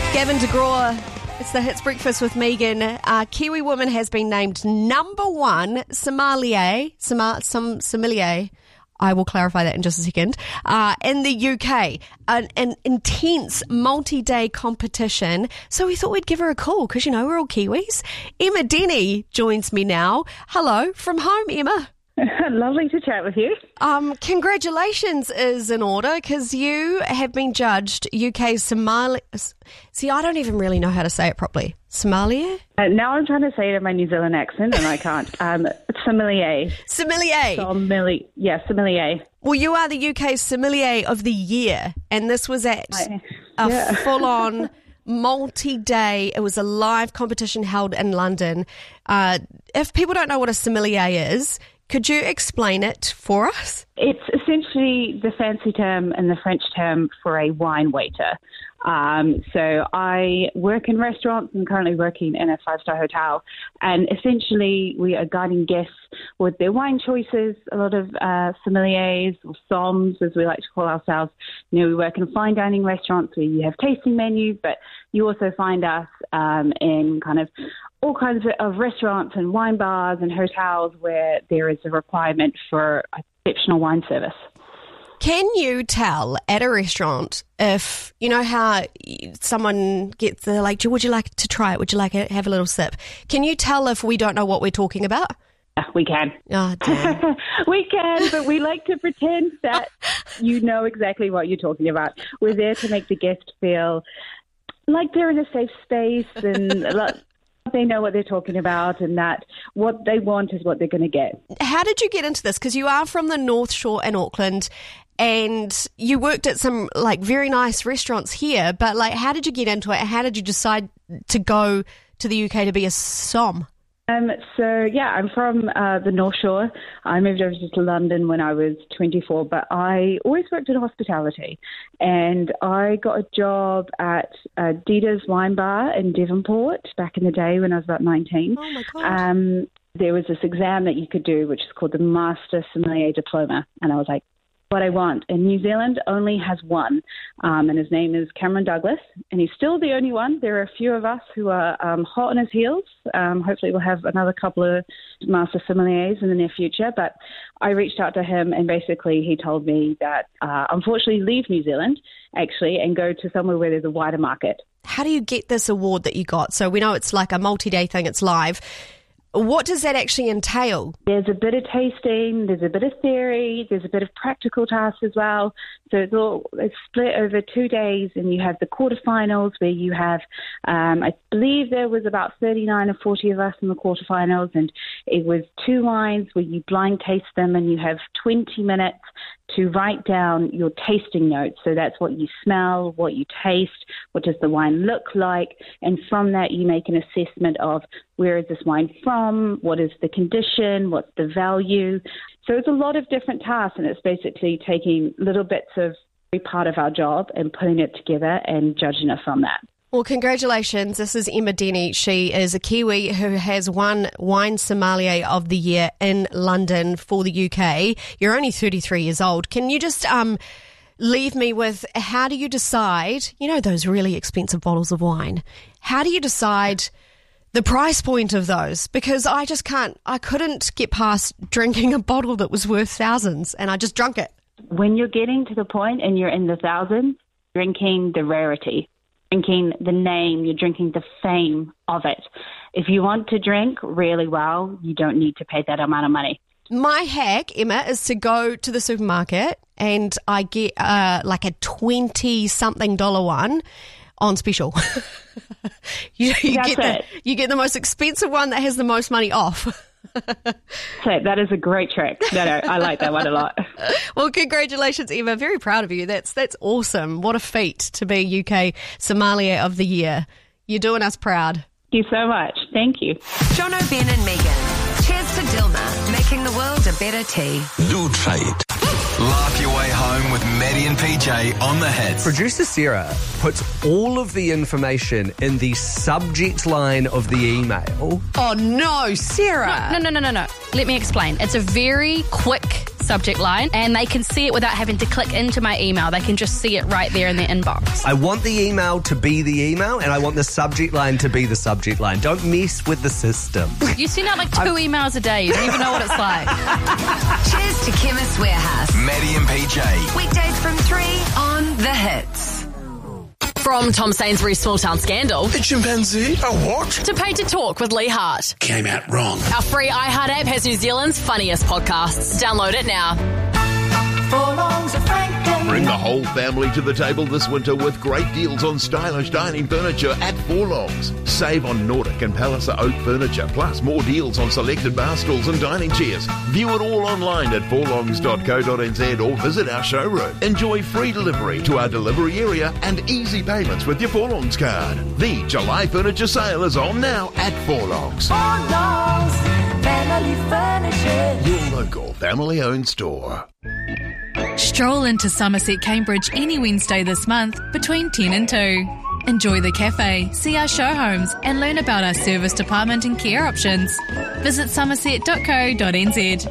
Gavin DeGraw, it's the Hits Breakfast with Megan. Kiwi woman has been named number one sommelier. I will clarify that in just a second. In the UK, an intense multi-day competition. So we thought we'd give her a call because, you know, we're all Kiwis. Emma Denny joins me now. Hello from home, Emma. Lovely to chat with you. Congratulations is in order because you have been judged UK sommelier. See, I don't even really know how to say it properly. Sommelier? Now I'm trying to say it in my New Zealand accent and I can't. Sommelier. Sommelier. Sommelier. Well, you are the UK Sommelier of the Year, and this was at a full-on multi-day. It was a live competition held in London. If people don't know what a sommelier is, could you explain it for us? It's essentially the fancy term and the French term for a wine waiter. So I work in restaurants and currently working in a 5-star hotel. And essentially we are guiding guests with their wine choices. A lot of sommeliers or somms, as we like to call ourselves. You know, we work in fine dining restaurants where you have tasting menus, but you also find us in kind of all kinds of restaurants and wine bars and hotels where there is a requirement for exceptional wine service. Can you tell at a restaurant if, you know how someone gets the, like, would you like to try it? Would you like to have a little sip? Can you tell if we don't know what we're talking about? We can. Oh, damn. We can, but we like to pretend that you know exactly what you're talking about. We're there to make the guest feel like they're in a safe space and they know what they're talking about and that what they want is what they're going to get. How did you get into this? Because you are from the North Shore in Auckland and you worked at some like very nice restaurants here, but like how did you get into it? How did you decide to go to the UK to be a som? I'm from the North Shore. I moved over to London when I was 24, but I always worked in hospitality. And I got a job at Dita's Wine Bar in Devonport back in the day when I was about 19. Oh, my God. There was this exam that you could do, which is called the Master Sommelier Diploma. And I was like, what I want. And New Zealand only has one, and his name is Cameron Douglas, and he's still the only one. There are a few of us who are hot on his heels. Hopefully we'll have another couple of master sommeliers in the near future, but I reached out to him, and basically he told me that unfortunately leave New Zealand, actually, and go to somewhere where there's a wider market. How do you get this award that you got? So we know it's like a multi-day thing, it's live. What does that actually entail? There's a bit of tasting, there's a bit of theory, there's a bit of practical tasks as well. So it's split over 2 days, and you have the quarterfinals where you have, I believe there was about 39 or 40 of us in the quarterfinals, and it was 2 wines where you blind taste them, and you have 20 minutes to write down your tasting notes. So that's what you smell, what you taste, what does the wine look like, and from that you make an assessment of where is this wine from, what is the condition, what's the value. So it's a lot of different tasks, and it's basically taking little bits of every part of our job and putting it together and judging us from that. Well, congratulations. This is Emma Denny. She is a Kiwi who has won Wine Sommelier of the Year in London for the UK. You're only 33 years old. Can you just leave me with, how do you decide, you know, those really expensive bottles of wine, how do you decide the price point of those? Because I couldn't get past drinking a bottle that was worth thousands, and I just drunk it. When you're getting to the point and you're in the thousands, drinking the rarity, drinking the name, you're drinking the fame of it. If you want to drink really well, you don't need to pay that amount of money. My hack, Emma, is to go to the supermarket and I get like a $20-something one on special. you get the most expensive one that has the most money off. So that is a great trick. No, I like that one a lot. Well, congratulations, Emma. Very proud of you. That's awesome. What a feat to be UK Sommelier of the Year. You're doing us proud. Thank you so much. Thank you. Jono, Ben and Megan. Cheers to Dilma, making the world a better tea. Lube Trade. Laugh your way home with Maddie and PJ on the Hits. Producer Sarah puts all of the information in the subject line of the email. Oh, no, Sarah. No. Let me explain. It's a very quick subject line, and they can see it without having to click into my email. They can just see it right there in their inbox. I want the email to be the email, and I want the subject line to be the subject line. Don't mess with the system. You send out like 2 emails a day. You don't even know what it's like. Cheers to Chemist Warehouse. Maddie and PJ. Weekdays from 3 on The Hits. From Tom Sainsbury's Small Town Scandal A chimpanzee? A what? to Paid to Talk with Lee Hart. Came out wrong. Our free iHeart app has New Zealand's funniest podcasts. Download it now. Bring the whole family to the table this winter with great deals on stylish dining furniture at Forlongs. Save on Nordic and Palliser oak furniture, plus more deals on selected bar stools and dining chairs. View it all online at forlongs.co.nz or visit our showroom. Enjoy free delivery to our delivery area and easy payments with your Forlongs card. The July furniture sale is on now at Forlongs. Family Furniture. Your local family-owned store. Stroll into Somerset Cambridge any Wednesday this month between 10 and 2. Enjoy the cafe, see our show homes and learn about our service department and care options. Visit somerset.co.nz.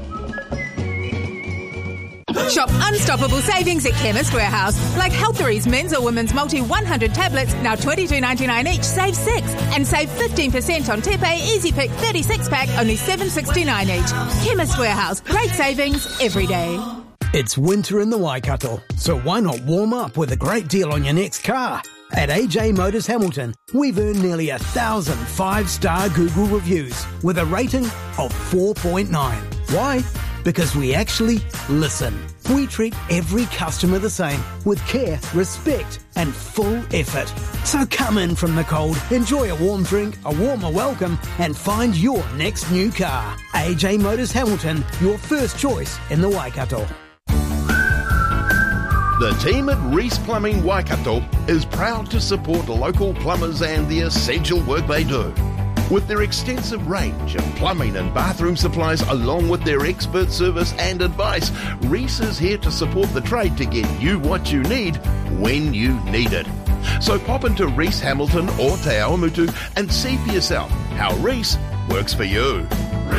Shop unstoppable savings at Chemist Warehouse. Like Healthery's men's or women's multi-100 tablets, now $22.99 each, save 6. And save 15% on Tepe Easy Pick 36-pack, only $7.69 each. Chemist Warehouse. Great savings every day. It's winter in the Waikato, so why not warm up with a great deal on your next car? At AJ Motors Hamilton, we've earned nearly 1,000 5-star Google reviews with a rating of 4.9. Why? Because we actually listen. We treat every customer the same, with care, respect and full effort. So come in from the cold, enjoy a warm drink, a warmer welcome and find your next new car. AJ Motors Hamilton, your first choice in the Waikato. The team at Reese Plumbing Waikato is proud to support local plumbers and the essential work they do. With their extensive range of plumbing and bathroom supplies along with their expert service and advice, Reese is here to support the trade to get you what you need when you need it. So pop into Reese Hamilton or Te Awamutu and see for yourself how Reese works for you.